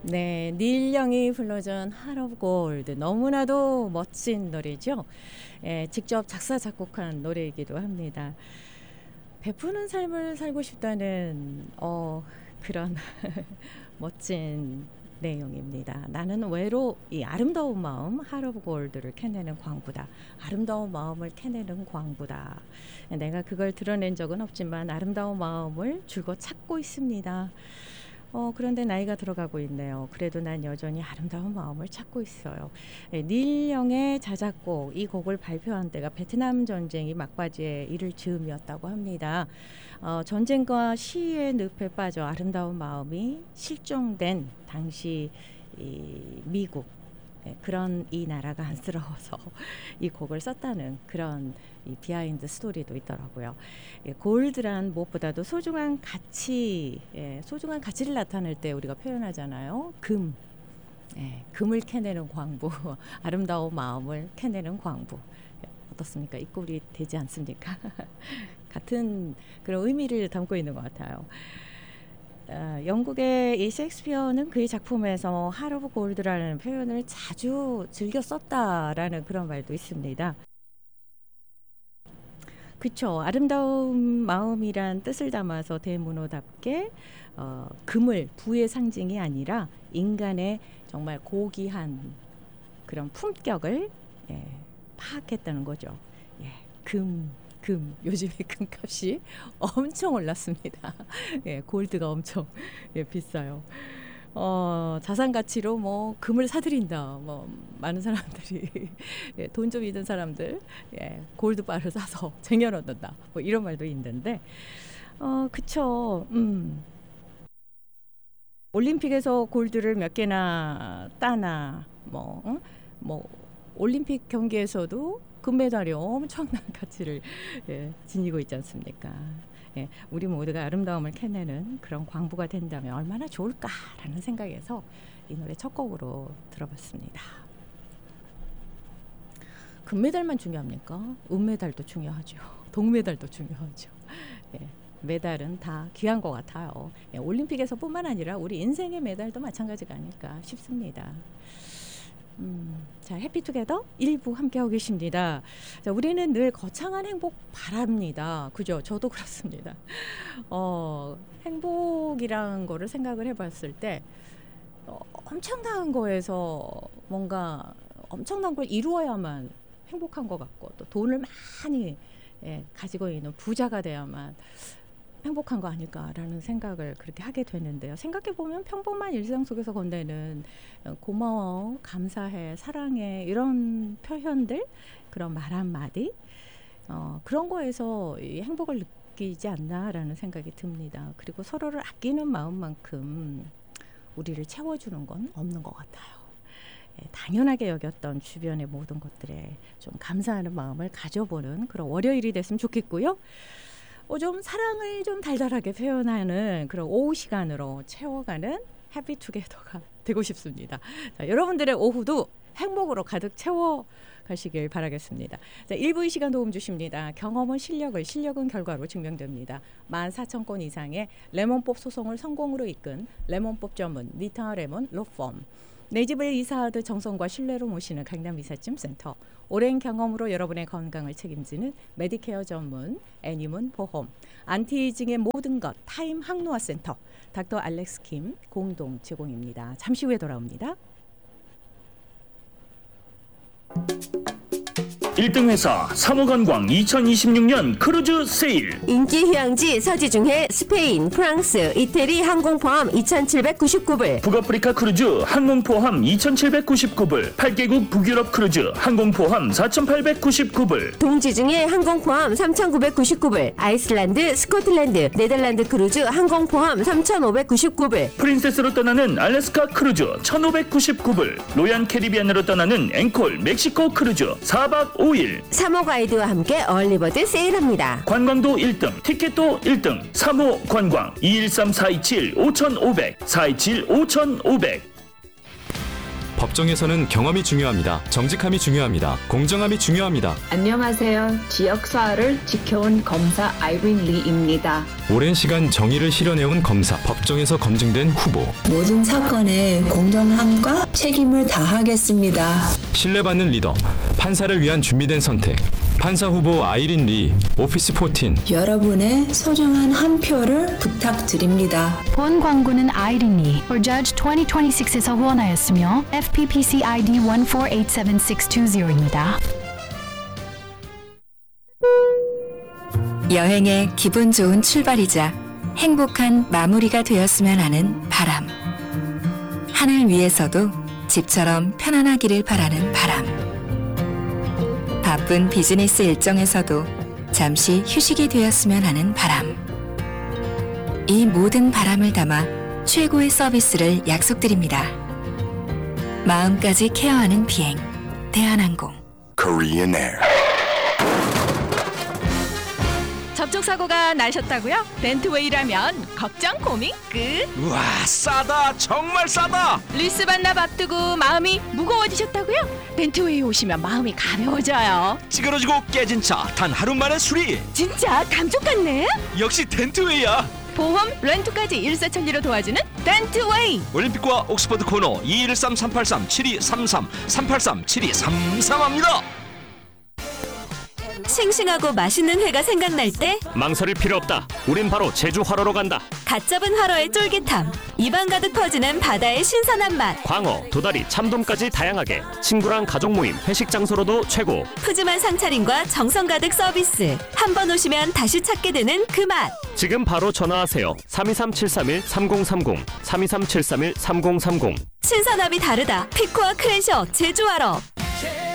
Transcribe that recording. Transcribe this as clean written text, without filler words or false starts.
네, 닐 영이 불러준 Heart of Gold 너무나도 멋진 노래죠. 직접 작사 작곡한 노래이기도 합니다. 베푸는 삶을 살고 싶다는 그런 멋진 내용입니다. 나는 외로 이 아름다운 마음 Heart of Gold를 캐내는 광부다. 아름다운 마음을 캐내는 광부다. 내가 그걸 드러낸 적은 없지만 아름다운 마음을 줄곧 찾고 있습니다. 그런데 나이가 들어가고 있네요. 그래도 난 여전히 아름다운 마음을 찾고 있어요. 닐 영의 자작곡, 이 곡을 발표한 때가 베트남 전쟁이 막바지에 이를 즈음이었다고 합니다. 전쟁과 시위의 늪에 빠져 아름다운 마음이 실종된 당시 미국, 그런 이 나라가 안쓰러워서 이 곡을 썼다는 그런 이 비하인드 스토리도 있더라고요. 골드란 무엇보다도 소중한 가치, 소중한 가치를 나타낼 때 우리가 표현하잖아요. 금, 금을 캐내는 광부, 아름다운 마음을 캐내는 광부. 어떻습니까? 이 꼴이 되지 않습니까? 같은 그런 의미를 담고 있는 것 같아요. 영국의 이 셰익스피어는 그의 작품에서 Heart of Gold라는 표현을 자주 즐겨 썼다라는 그런 말도 있습니다. 그렇죠. 아름다운 마음이란 뜻을 담아서 대문호답게 금을 부의 상징이 아니라 인간의 정말 고귀한 그런 품격을 파악했다는 거죠. 금 요즘에 금값이 엄청 올랐습니다. 골드가 엄청 비싸요. 자산 가치로 뭐 금을 사들인다. 뭐 많은 사람들이 돈 좀 있는 사람들 골드 바를 사서 쟁여놓는다. 뭐 이런 말도 있는데, 그쵸. 올림픽에서 골드를 몇 개나 따나 뭐 올림픽 경기에서도 금메달이 엄청난 가치를 지니고 있지 않습니까? 우리 모두가 아름다움을 캐내는 그런 광부가 된다면 얼마나 좋을까라는 생각에서 이 노래 첫 곡으로 들어봤습니다. 금메달만 중요합니까? 은메달도 중요하죠. 동메달도 중요하죠. 메달은 다 귀한 것 같아요. 올림픽에서뿐만 아니라 우리 인생의 메달도 마찬가지가 아닐까 싶습니다. 자, 해피투게더 1부 함께하고 계십니다. 자, 우리는 늘 거창한 행복 바랍니다. 그죠? 저도 그렇습니다. 행복이란 거를 생각을 해봤을 때 엄청난 거에서 뭔가 엄청난 걸 이루어야만 행복한 것 같고, 또 돈을 많이 가지고 있는 부자가 돼야만 행복한 거 아닐까라는 생각을 그렇게 하게 되는데요. 생각해보면 평범한 일상 속에서 건네는 고마워, 감사해, 사랑해 이런 표현들, 그런 말 한마디, 그런 거에서 이 행복을 느끼지 않나라는 생각이 듭니다. 그리고 서로를 아끼는 마음만큼 우리를 채워주는 건 없는 것 같아요. 당연하게 여겼던 주변의 모든 것들에 좀 감사하는 마음을 가져보는 그런 월요일이 됐으면 좋겠고요. 좀 사랑을 좀 달달하게 표현하는 그런 오후 시간으로 채워가는 해피투게더가 되고 싶습니다. 자, 여러분들의 오후도 행복으로 가득 채워가시길 바라겠습니다. 자, 1부 이 시간 도움 주십니다. 경험은 실력은 결과로 증명됩니다. 14,000건 이상의 레몬법 소송을 성공으로 이끈 레몬법 전문 리타레몬 로펌, 내 집을 이사하듯 정성과 신뢰로 모시는 강남 이삿짐센터, 오랜 경험으로 여러분의 건강을 책임지는 메디케어 전문 애니문 보험, 안티에이징의 모든 것 타임 항노화센터, 닥터 알렉스 킴 공동 제공입니다. 잠시 후에 돌아옵니다. 1등 회사 사모관광 2026년 크루즈 세일. 인기 휴양지 서지중해 스페인, 프랑스, 이태리 항공 포함 2,799불. 북아프리카 크루즈 항공 포함 2,799불. 8개국 북유럽 크루즈 항공 포함 4,899불. 동지중해 항공 포함 3,999불. 아이슬란드, 스코틀랜드, 네덜란드 크루즈 항공 포함 3,599불. 프린세스로 떠나는 알래스카 크루즈 1,599불. 로얄 캐리비안으로 떠나는 앵콜 멕시코 크루즈 4박 5일. 사모 가이드와 함께 얼리버드 세일합니다. 관광도 1등, 티켓도 1등. 사모 관광 213-427-5500, 427-5500. 법정에서는 경험이 중요합니다. 정직함이 중요합니다. 공정함이 중요합니다. 안녕하세요. 지역사회를 지켜온 검사 아이린 리입니다. 오랜 시간 정의를 실현해온 검사, 법정에서 검증된 후보. 모든 사건에 공정함과 책임을 다하겠습니다. 신뢰받는 리더, 판사를 위한 준비된 선택. 판사 후보 아이린 리, 오피스 14. 여러분의 소중한 한 표를 부탁드립니다. 본 광고는 아이린 리, for Judge 2026에서 후원하였으며 FPPC ID 1487620입니다. 여행의 기분 좋은 출발이자 행복한 마무리가 되었으면 하는 바람. 하늘 위에서도 집처럼 편안하기를 바라는 바람. 바쁜 비즈니스 일정에서도 잠시 휴식이 되었으면 하는 바람. 이 모든 바람을 담아 최고의 서비스를 약속드립니다. 마음까지 케어하는 비행, 대한항공. Korean Air. 접촉사고가 나셨다고요? 벤트웨이라면 걱정 고민 끝. 우와, 싸다. 정말 싸다. 리스 반납 앞두고 마음이 무거워지셨다고요? 벤트웨이 오시면 마음이 가벼워져요. 찌그러지고 깨진 차 단 하루 만에 수리. 진짜 감쪽 같네. 역시 덴트웨이야. 보험, 렌트까지 일사천리로 도와주는 벤트웨이. 올림픽과 옥스퍼드 코너 211383-7233 383-7233합니다. 싱싱하고 맛있는 회가 생각날 때 망설일 필요 없다. 우린 바로 제주 활어로 간다. 갓 잡은 활어의 쫄깃함, 입안 가득 퍼지는 바다의 신선한 맛, 광어, 도다리, 참돔까지 다양하게 친구랑 가족 모임, 회식 장소로도 최고. 푸짐한 상차림과 정성 가득 서비스. 한 번 오시면 다시 찾게 되는 그 맛. 지금 바로 전화하세요. 323-731-3030 323-731-3030. 신선함이 다르다. 피코와 크레셔 제주 활어.